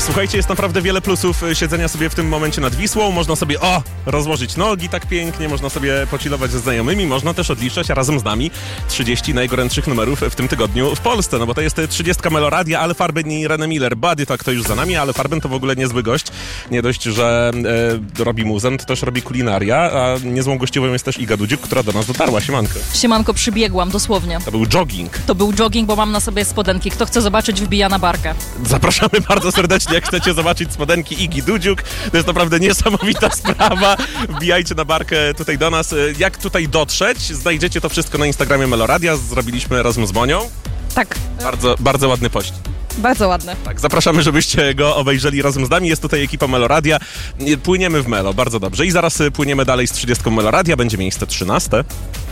Słuchajcie, jest naprawdę wiele plusów siedzenia sobie w tym momencie nad Wisłą. Można sobie, rozłożyć nogi tak pięknie, można sobie pochillować ze znajomymi, można też odliczać, a razem z nami 30 najgorętszych numerów w tym tygodniu w Polsce, no bo to jest 30 Meloradia, Ale Farben i René Miller. Buddy tak to już za nami, Ale Farben to w ogóle niezły gość. Nie dość, że robi muzę, to też robi kulinaria, a niezłą gościową jest też Iga Dudziuk, która do nas dotarła. Siemanko. Siemanko, przybiegłam, dosłownie. To był jogging. To był jogging, bo mam na sobie spodenki. Kto chce zobaczyć, wbija na barkę. Zapraszamy bardzo serdecznie, jak chcecie zobaczyć spodenki Igi Dudziuk. To jest naprawdę niesamowita sprawa. Wbijajcie na barkę tutaj do nas. Jak tutaj dotrzeć? Znajdziecie to wszystko na Instagramie Meloradia. Zrobiliśmy razem z Monią. Tak. Bardzo, bardzo ładny pość. Bardzo ładne. Tak, zapraszamy, żebyście go obejrzeli razem z nami. Jest tutaj ekipa Meloradia. Płyniemy w Melo, bardzo dobrze. I zaraz płyniemy dalej z 30 Meloradia. Będzie miejsce 13.